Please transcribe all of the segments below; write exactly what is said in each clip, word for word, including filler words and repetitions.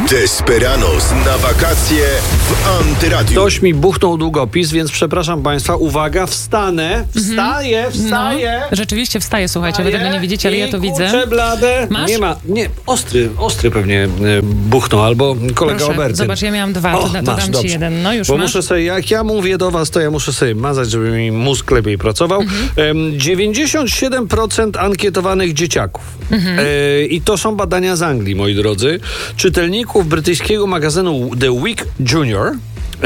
Desperados na wakacje w Antyradiu. Ktoś mi buchnął długopis, więc przepraszam Państwa, uwaga, wstanę, wstaję, wstaję. No, rzeczywiście wstaję, słuchajcie, wy tego nie widzicie, ale ja to widzę. Kurczę blade. Masz? Nie ma, nie, ostry, ostry pewnie e, buchnął, albo kolega Proszę, Obertyn. zobacz, ja miałam dwa, O, to, to masz, dam dobrze. ci jeden. No już Bo masz. muszę sobie, jak ja mówię do was, to ja muszę sobie mazać, żeby mi mózg lepiej pracował. Mhm. dziewięćdziesiąt siedem procent ankietowanych dzieciaków. Mhm. E, I to są badania z Anglii, moi drodzy. Czytelników brytyjskiego magazynu The Week Junior e,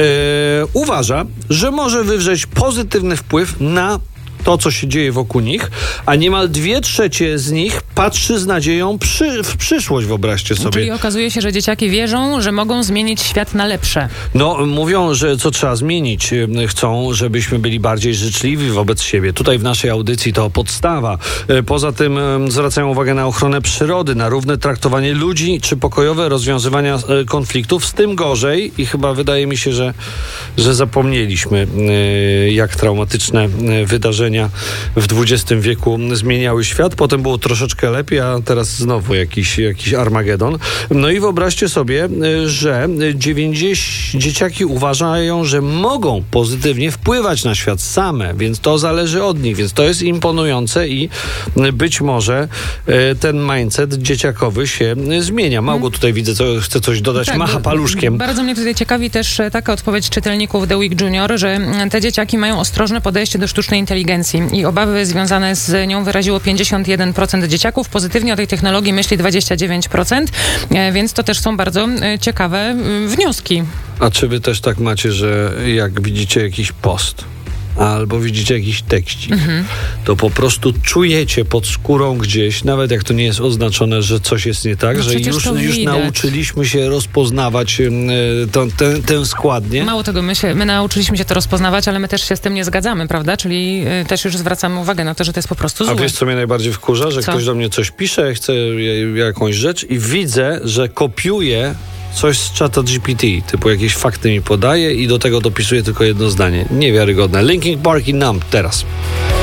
uważa, że może wywrzeć pozytywny wpływ na to, co się dzieje wokół nich, a niemal dwie trzecie z nich patrzy z nadzieją przy, w przyszłość, wyobraźcie sobie. Czyli okazuje się, że dzieciaki wierzą, że mogą zmienić świat na lepsze. No, mówią, że co trzeba zmienić. Chcą, żebyśmy byli bardziej życzliwi wobec siebie. Tutaj w naszej audycji to podstawa. Poza tym zwracają uwagę na ochronę przyrody, na równe traktowanie ludzi, czy pokojowe rozwiązywania konfliktów. Z tym gorzej i chyba wydaje mi się, że, że zapomnieliśmy, jak traumatyczne wydarzenia w dwudziestym wieku zmieniały świat. Potem było troszeczkę lepiej, a teraz znowu jakiś, jakiś Armagedon. No i wyobraźcie sobie, że dziewięćdziesiąt dzieciaki uważają, że mogą pozytywnie wpływać na świat same, więc to zależy od nich, więc to jest imponujące i być może ten mindset dzieciakowy się zmienia. Małgo tutaj widzę, co chce coś dodać, tak, macha paluszkiem. Bardzo mnie tutaj ciekawi też taka odpowiedź czytelników The Week Junior, że te dzieciaki mają ostrożne podejście do sztucznej inteligencji i obawy związane z nią wyraziło pięćdziesiąt jeden procent dzieciaków. Pozytywnie o tej technologii myśli dwadzieścia dziewięć procent, więc to też są bardzo ciekawe wnioski. A czy wy też tak macie, że jak widzicie jakiś post albo widzicie jakiś tekścik, mhm. to po prostu czujecie pod skórą gdzieś, nawet jak to nie jest oznaczone, że coś jest nie tak, no że już, już nauczyliśmy się rozpoznawać y, to, tę, tę składnię. Mało tego, my, się, my nauczyliśmy się to rozpoznawać, ale my też się z tym nie zgadzamy, prawda? Czyli y, też już zwracamy uwagę na to, że to jest po prostu złe. A wiesz, co mnie najbardziej wkurza? Że co? Ktoś do mnie coś pisze, chce jakąś rzecz i widzę, że kopiuje coś z czata G P T, typu jakieś fakty mi podaje i do tego dopisuje tylko jedno zdanie. Niewiarygodne. Linkin Park i Numb teraz.